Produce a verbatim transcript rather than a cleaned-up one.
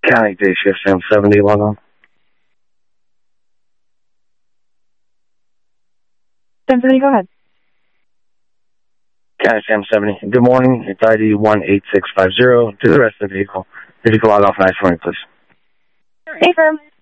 County Day Shift, Sam seventy, log on. Sam seventy, go ahead. County Sam seventy, good morning. It's I D one eight six five zero. To the rest of the vehicle. If you can log off nine twenty, please. Hey, firm.